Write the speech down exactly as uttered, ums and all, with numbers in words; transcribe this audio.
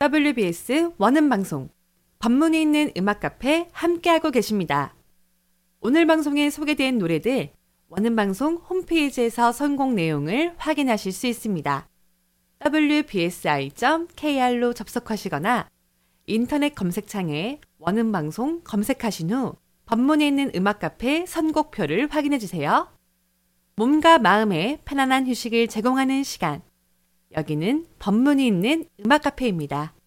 더블유비에스 원음방송, 법문이 있는 음악 카페 함께하고 계십니다. 오늘 방송에 소개된 노래들 원음방송 홈페이지에서 선곡 내용을 확인하실 수 있습니다. 더블유비에스아이 점 케이알로 접속하시거나 인터넷 검색창에 원음방송 검색하신 후 법문에 있는 음악 카페 선곡표를 확인해 주세요. 몸과 마음에 편안한 휴식을 제공하는 시간. 여기는 법문이 있는 음악 카페입니다.